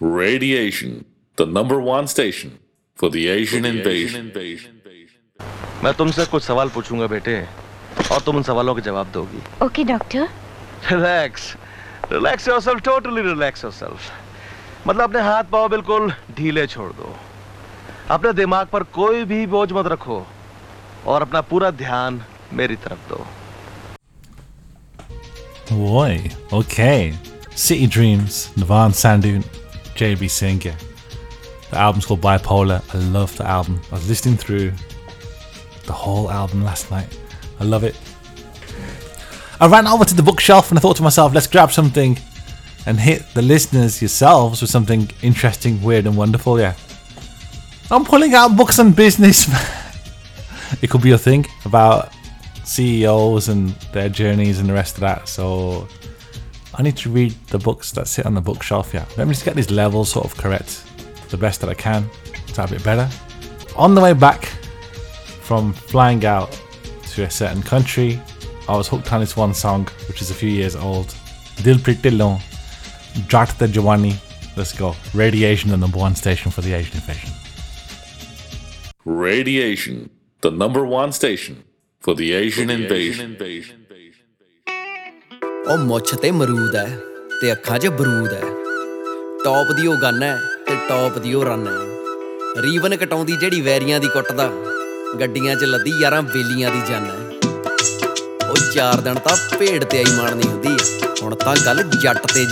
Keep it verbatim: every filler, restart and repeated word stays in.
Radiation, the number one station for the Asian invasion. मैं तुमसे कुछ सवाल पूछूंगा बेटे और तुम उन सवालों के जवाब दोगी. Okay, doctor. Relax, relax yourself, totally relax yourself. मतलब अपने हाथ पाँव बिल्कुल ढीले छोड़ दो. अपने दिमाग पर कोई भी बोझ मत रखो और अपना पूरा ध्यान मेरी तरफ दो. Boy, okay. City Dreams, Navan Sandhu, J B Singh. The album's called Bipolar. I love the album. I was listening through the whole album last night. I love it. I ran over to the bookshelf and I thought to myself, let's grab something and hit the listeners yourselves with something interesting, weird and wonderful. Yeah. I'm pulling out books on business. It could be a thing about C E Os and their journeys and the rest of that. So I need to read the books that sit on the bookshelf. Yeah. Let me just get these levels sort of correct, the best that I can, to a bit better. On the way back from flying out to a certain country, I was hooked on this one song, which is a few years old. Dil Prit Dilon, Jat the Jawani. Let's go. Radiation, the number one station for the Asian invasion. Radiation, the number one station for the Asian invasion. ਉਹ ਮੁੱਛ ਤੇ ਮਰੂਦ ਐ ਤੇ ਅੱਖਾਂ 'ਚ ਬਰੂਦ ਐ. Top ਦੀ ਉਹ gun ਐ ਤੇ ਟੌਪ ਦੀ ਉਹ ਰਨ ਐ. ਰੀਵਨ ਕਟਾਉਂਦੀ ਜਿਹੜੀ ਵੈਰੀਆਂ ਦੀ ਕੁੱਟਦਾ, ਗੱਡੀਆਂ 'ਚ ਲੱਦੀ ਯਾਰਾਂ ਬੇਲੀਆਂ ਦੀ ਜਾਨ ਐ. ਉਹ ਚਾਰ ਦਿਨ ਤਾਂ ਭੇਡ ਤੇ ਆਈ ਮਾਣਨੀ ਹੁੰਦੀ, ਹੁਣ ਤਾਂ ਗੱਲ ਜੱਟ ਤੇ